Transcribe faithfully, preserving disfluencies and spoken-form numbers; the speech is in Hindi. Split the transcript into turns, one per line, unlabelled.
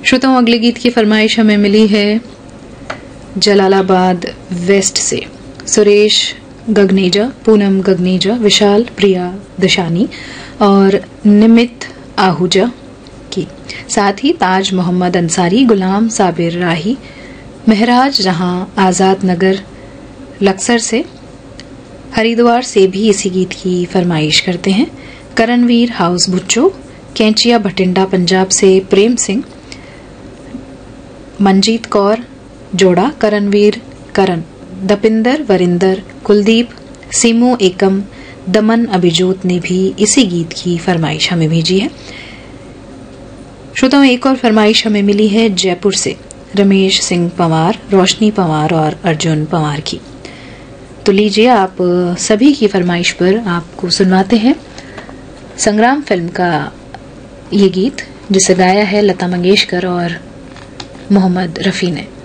श्रोताओं, अगले गीत की फरमाइश हमें मिली है जलालाबाद वेस्ट से सुरेश गगनेजा, पूनम गगनेजा, विशाल प्रिया दशानी और निमित आहूजा की। साथ ही ताज मोहम्मद अंसारी, गुलाम साबिर राही, महराज जहां, आजाद नगर लक्सर से, हरिद्वार से भी इसी गीत की फरमाइश करते हैं। करणवीर हाउस बुच्चो, कैंचिया भटिंडा पंजाब से प्रेम सिंह, मंजीत कौर जोड़ा, करणवीर करण, दपिंदर वरिंदर, कुलदीप, सीमू एकम, दमन अभिजोत ने भी इसी गीत की फरमाइश हमें भेजी है। श्रोताओं, एक और फरमाइश हमें मिली है जयपुर से रमेश सिंह पंवार, रोशनी पंवार और अर्जुन पंवार की। तो लीजिए, आप सभी की फरमाइश पर आपको सुनवाते हैं संग्राम फिल्म का ये गीत, जिसे गाया है लता मंगेशकर और मोहम्मद रफी ने।